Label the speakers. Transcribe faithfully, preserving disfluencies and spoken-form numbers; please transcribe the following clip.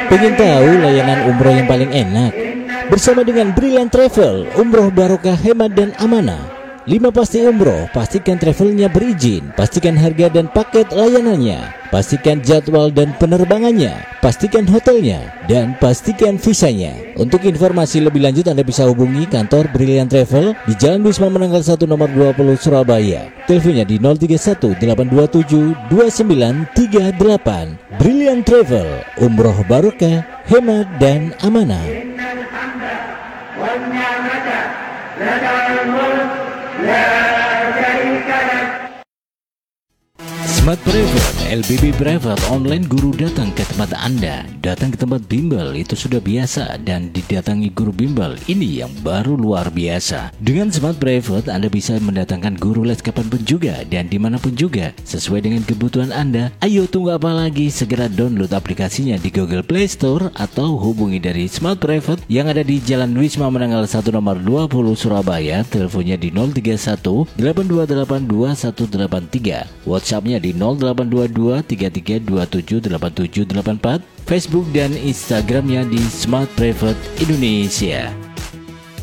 Speaker 1: Pengen tahu layanan umroh yang paling enak? Bersama dengan Brilliant Travel, umroh barokah, hemat dan amanah. lima pasti umroh, pastikan travelnya berizin, pastikan harga dan paket layanannya, pastikan jadwal dan penerbangannya, pastikan hotelnya, dan pastikan visanya. Untuk informasi lebih lanjut Anda bisa hubungi kantor Brilliant Travel di Jalan Wisma Menanggal satu nomor dua puluh Surabaya. Teleponnya di nol tiga satu delapan dua tujuh dua sembilan tiga delapan. Brilliant Travel, umroh barokah, hemat dan amanah. Smart Private, L B B Private Online Guru datang ke tempat Anda. Datang ke tempat bimbel itu sudah biasa, dan didatangi guru bimbel ini yang baru luar biasa. Dengan Smart Private Anda bisa mendatangkan guru les kapanpun juga dan dimanapun juga sesuai dengan kebutuhan Anda. Ayo tunggu apa lagi, segera download aplikasinya di Google Play Store atau hubungi dari Smart Private yang ada di Jalan Wisma Menanggal satu nomor dua puluh Surabaya. Teleponnya di nol tiga satu delapan dua delapan dua satu delapan tiga. WhatsAppnya di nol delapan dua dua tiga tiga dua tujuh delapan tujuh delapan empat. Facebook dan Instagramnya di Smart Private Indonesia.